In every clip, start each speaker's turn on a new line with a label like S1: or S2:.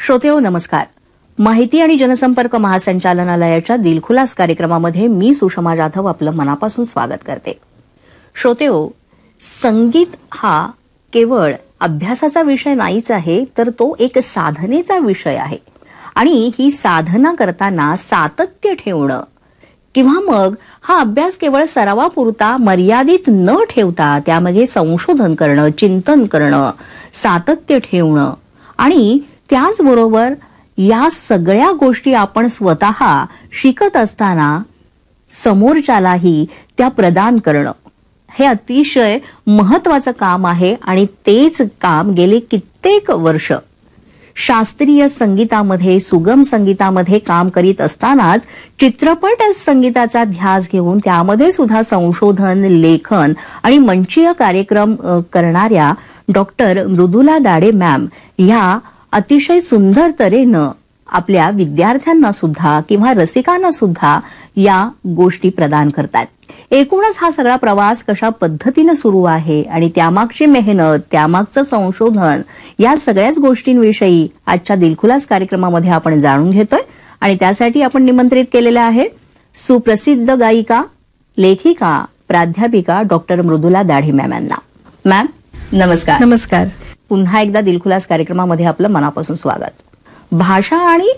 S1: श्रोतेहो नमस्कार. माहिती आणि जनसंपर्क महासंचालनालयाच्या दिलखुलास कार्यक्रमामध्ये मी सुषमा जाधव आपलं मनापासून स्वागत करते. श्रोतेहो, संगीत हा केवळ अभ्यासाचा विषय नाहीच आहे, तर तो एक साधनेचा विषय आहे. आणि ही साधना करताना सातत्य ठेवणं किंवा मग हा अभ्यास केवळ सरावापुरता मर्यादित न ठेवता त्यामध्ये संशोधन करणं, चिंतन करणं, सातत्य ठेवणं आणि त्याचबरोबर या सगळ्या गोष्टी आपण स्वतः शिकत असताना समोरच्यालाही त्या प्रदान करणं हे अतिशय महत्वाचं काम आहे. आणि तेच काम गेले कित्येक वर्ष शास्त्रीय संगीतामध्ये, सुगम संगीतामध्ये काम करीत असतानाच चित्रपट संगीताचा ध्यास घेऊन त्यामध्ये सुद्धा संशोधन, लेखन आणि मंचीय कार्यक्रम करणाऱ्या डॉक्टर मृदुला दाढे मॅम या अतिशय सुंदर तऱ्हेनं आपल्या विद्यार्थ्यांना सुद्धा किंवा रसिकांना सुद्धा या गोष्टी प्रदान करतात. एकूणच हा सगळा प्रवास कशा पद्धतीने सुरू आहे आणि त्यामागची मेहनत, त्यामागचं संशोधन या सगळ्याच गोष्टींविषयी आजच्या दिलखुलास कार्यक्रमामध्ये आपण जाणून घेतोय. आणि त्यासाठी आपण निमंत्रित केलेल्या आहे सुप्रसिद्ध गायिका, लेखिका, प्राध्यापिका डॉक्टर मृदुला दाढे मॅम यांना. मॅम नमस्कार.
S2: नमस्कार.
S1: पुन्हा एकदा दिलखुलास कार्यक्रमामध्ये आपलं मनापासून स्वागत. भाषा आणि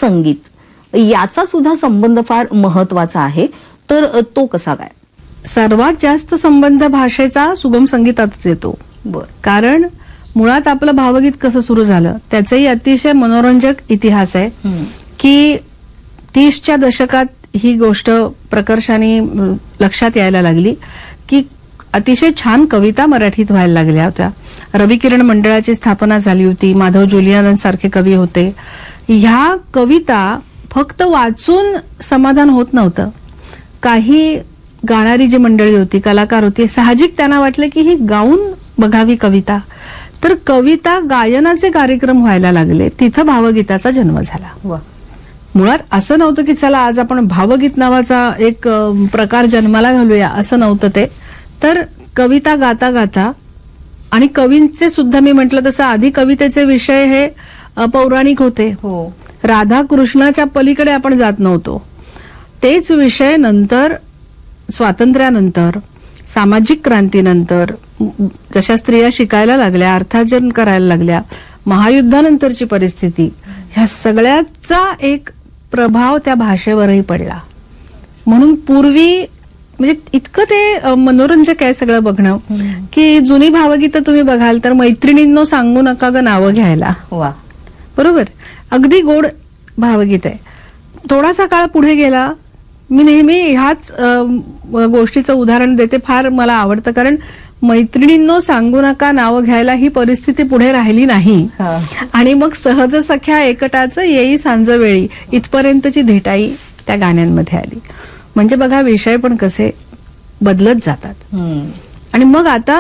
S1: संगीत याचा सुद्धा संबंध फार महत्वाचा आहे, तर तो कसा काय?
S2: सर्वात जास्त संबंध भाषेचा सुगम संगीतातच येतो. कारण मुळात आपलं भावगीत कसं सुरू झालं त्याचाही अतिशय मनोरंजक इतिहास आहे. की 30च्या दशकात ही गोष्ट प्रकर्षाने लक्षात यायला लागली की अतिशय छान कविता मराठीत व्हायला लागल्या होत्या. रविकिरण मंडळाची स्थापना झाली होती. माधव जोलियानंद सारखे कवी होते. ह्या कविता फक्त वाचून समाधान होत नव्हतं. काही गाणारी जी मंडळी होती, कलाकार होती, साहजिक त्यांना वाटलं की ही गाऊन बघावी कविता. तर कविता गायनाचे कार्यक्रम व्हायला लागले. तिथं भावगीताचा जन्म झाला. मुळात असं नव्हतं की चला आज आपण भावगीत नावाचा एक प्रकार जन्माला घालूया, असं नव्हतं ते. तर कविता गाता गाता आणि कवींचे सुद्धा मी म्हटलं तसं आधी कवितेचे विषय हे पौराणिक होते. राधा कृष्णाच्या पलीकडे आपण जात नव्हतो. तेच विषय नंतर स्वातंत्र्यानंतर, सामाजिक क्रांतीनंतर जशा स्त्रिया शिकायला लागल्या, अर्थार्जन करायला लागल्या, महायुद्धानंतरची परिस्थिती, ह्या सगळ्याचा एक प्रभाव त्या भाषेवरही पडला. म्हणून पूर्वी म्हणजे इतकं ते मनोरंजक आहे सगळं बघणं की जुनी भावगीतं तुम्ही बघाल तर मैत्रिणींनो सांगू नका ग नावं घ्यायला. बरोबर, अगदी गोड भावगीत आहे. थोडासा काळ पुढे गेला, मी नेहमी ह्याच गोष्टीचं उदाहरण देते, फार मला आवडतं. कारण मैत्रिणींनो सांगू नका नावं घ्यायला ही परिस्थिती पुढे राहिली नाही. आणि मग सहज सख्या एकटाचं येई सांज वेळी इथपर्यंतची धेटाई त्या गाण्यांमध्ये आली. म्हणजे बघा विषय पण कसे बदलत जातात. आणि मग आता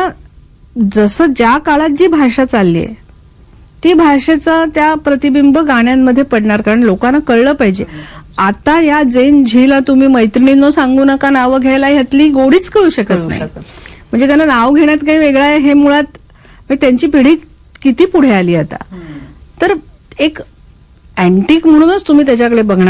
S2: जसं ज्या काळात जी भाषा चालली आहे ती भाषेचं त्या प्रतिबिंब गाण्यांमध्ये पडणार. कारण लोकांना कळलं पाहिजे. आता या जेन झीला तुम्ही मैत्रिणींनो सांगू नका नावं घ्यायला ह्यातली गोडीच कळू शकत नाही. म्हणजे त्यांना नाव घेण्यात काही वेगळं आहे हे मुळात त्यांची पिढी किती पुढे आली आता. तर एक अँटिक म्हणूनच तुम्ही त्याच्याकडे बघणार.